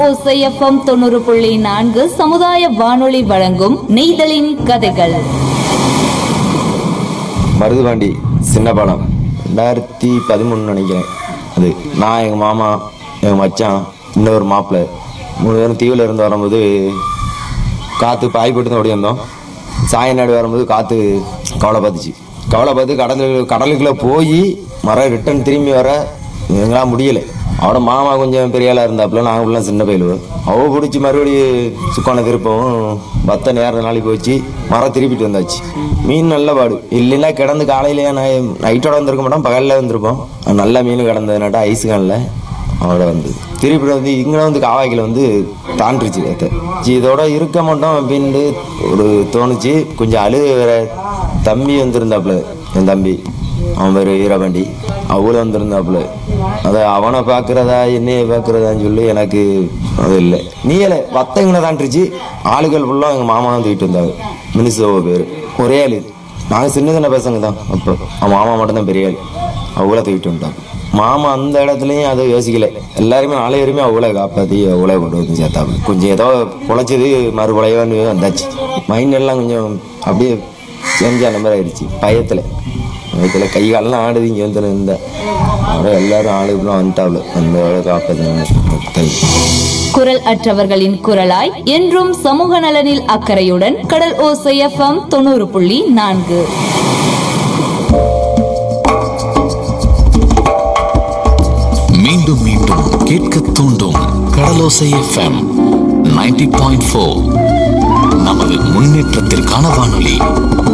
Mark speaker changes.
Speaker 1: ஓசை எஃப்எம் 90.4 சமுதாய வானொலி வழங்கும் நெய்தலின் கதைகள்.
Speaker 2: மருதுபாண்டி சின்ன பாலம் 2013 நினைக்கிறேன். அது நான், எங்கள் மாமா, எங்கள் மச்சான், இன்னொரு மாப்பிள்ளை 3 பேரும் தீவில் இருந்து வரும்போது காற்று பாய் போட்டு தான் ஓடி வந்தோம். சாயநாடு வரும்போது காற்று கவலை பார்த்து கடலுக்குள்ளே போய் மரம் ரிட்டன் திரும்பி வர எங்களால் முடியலை. அவட மாமா கொஞ்சம் பெரிய ஆளாக இருந்தாப்புல, நாங்கள் ஃபுல்லாக சின்ன பயிலுவோம். அவ பிடிச்சி மறுபடியும் சுக்கான திருப்பவும் பத்த நேரம் நாளைக்கு போச்சு, மரம் திருப்பிட்டு வந்தாச்சு. மீன் நல்ல பாடு இல்லைன்னா கிடந்து காலையிலேயே நைட்டோட வந்திருக்க மாட்டோம், பகலில் வந்திருப்போம். நல்ல மீன் கிடந்ததுனாட்டா ஐஸு கானில் அவட வந்து திருப்பிட்டு வந்து இங்கே வந்து காவாய்க்கில் வந்து தாண்டிருச்சு. இதோட இருக்க மாட்டோம் அப்படின்ட்டு ஒரு தோணுச்சு. கொஞ்சம் வேற தம்பி வந்திருந்தாப்புல, என் தம்பி, அவன் பேர் வீரபாண்டி, அவ்வளோ வந்திருந்தாப்புல. அதை அவனை பார்க்குறதா என்னையை பார்க்குறதான்னு சொல்லி எனக்கு அது இல்லை. நீல வத்தங்களை தாண்டிருச்சு. ஆளுகள் ஃபுல்லாக எங்கள் மாமா தான் தூக்கிட்டு வந்தாங்க. மினிசோ பேர் ஒரே ஆள். நாங்கள் சின்ன பசங்க தான். அப்போ அவன் மாமா மட்டும்தான் பெரிய ஆள். அவ்வளோ தூக்கிட்டு வந்துட்டாங்க. மாமா அந்த இடத்துலையும் அதை யோசிக்கலை. எல்லாருமே நாளையுமே அவ்வளோ காப்பாற்றி அவ்வளோ கொண்டு வந்து சேர்த்தாங்க. கொஞ்சம் ஏதோ பொழைச்சது மறுபழையான்னு வந்தாச்சு. மைண்ட் எல்லாம் கொஞ்சம் அப்படியே சேஞ்ச் ஆன மாதிரி ஆயிடுச்சு. பயத்தில் கை காலெல்லாம் ஆடுது. இங்கே வந்து இருந்த அவரை எல்லாரும் ஆளுகளும் வந்துட்டாவில் அந்த காப்பாற்ற.
Speaker 1: குரல் அற்றவர்களின் குரலாய் என்றும் சமூக நலனில் அக்கறையுடன் கடல் ஓசை எஃப்எம் 90.4.
Speaker 3: மீண்டும் மீண்டும் கேட்க தூண்டும் கடலோசை எஃப்எம் 90.4. நமது முன்னேற்றத்திற்கான வானொலி.